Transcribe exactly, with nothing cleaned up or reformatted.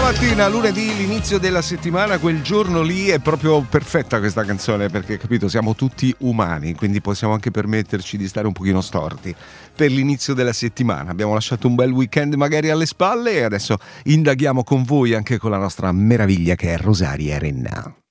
mattina, lunedì, l'inizio della settimana, quel giorno lì è proprio perfetta questa canzone, perché capito, siamo tutti umani, quindi possiamo anche permetterci di stare un pochino storti per l'inizio della settimana. Abbiamo lasciato un bel weekend magari alle spalle e adesso indaghiamo con voi anche con la nostra meraviglia che è Rosaria Renna.